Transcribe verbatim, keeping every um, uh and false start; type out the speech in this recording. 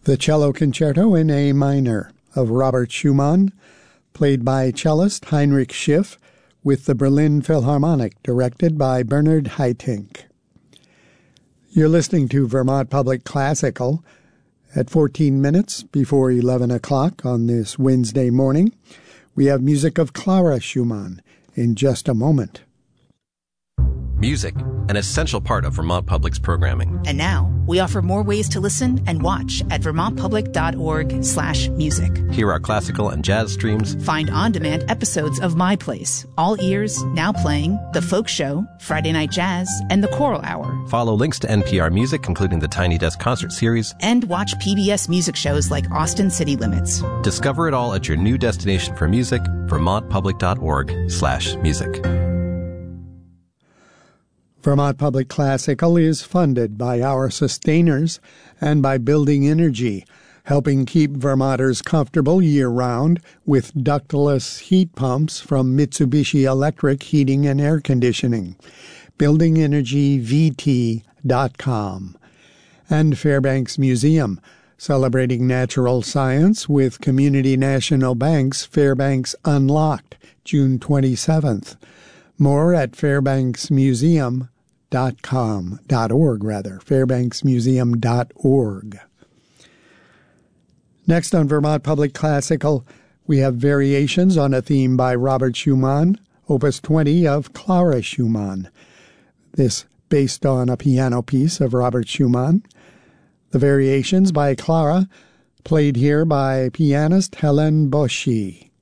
The Cello Concerto in A minor of Robert Schumann, played by cellist Heinrich Schiff with the Berlin Philharmonic, directed by Bernard Haitink. You're listening to Vermont Public Classical at fourteen minutes before eleven o'clock on this Wednesday morning. We have music of Clara Schumann in just a moment. Music, an essential part of Vermont Public's programming. And now, we offer more ways to listen and watch at vermontpublic.org slash music. Hear our classical and jazz streams. Find on-demand episodes of My Place, All Ears, Now Playing, The Folk Show, Friday Night Jazz, and The Choral Hour. Follow links to N P R Music, including the Tiny Desk Concert Series. And watch P B S music shows like Austin City Limits. Discover it all at your new destination for music, vermontpublic.org slash music. Vermont Public Classical is funded by our sustainers and by Building Energy, helping keep Vermonters comfortable year-round with ductless heat pumps from Mitsubishi Electric Heating and Air Conditioning. building energy v t dot com. And Fairbanks Museum, celebrating natural science with Community National Bank's Fairbanks Unlocked, June twenty-seventh. More at fairbanks museum dot com, dot org rather, fairbanks museum dot org. Next on Vermont Public Classical, we have variations on a theme by Robert Schumann, Opus twenty of Clara Schumann. This based on a piano piece of Robert Schumann. The variations by Clara, played here by pianist Helen Boschi.